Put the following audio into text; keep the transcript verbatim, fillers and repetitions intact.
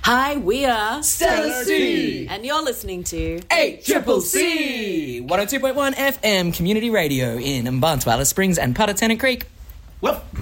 Hi, we are Stellar C. And you're listening to eight Triple C, one oh two point one F M Community Radio in Mbantwa, Alice Springs and Patatena Creek. Woof.